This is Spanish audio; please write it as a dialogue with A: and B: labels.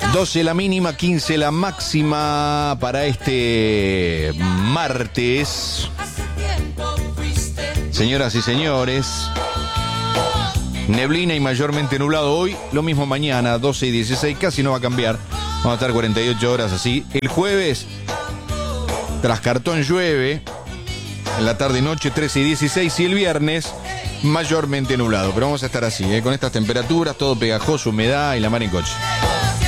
A: 12 la mínima, 15 la máxima para este martes. Señoras y señores, neblina y mayormente nublado hoy, lo mismo mañana, 12 y 16, casi no va a cambiar. Vamos a estar 48 horas así. El jueves, tras cartón llueve, en la tarde y noche 13 y 16, y el viernes, mayormente nublado. Pero vamos a estar así, con estas temperaturas, todo pegajoso, humedad y la mar en coche.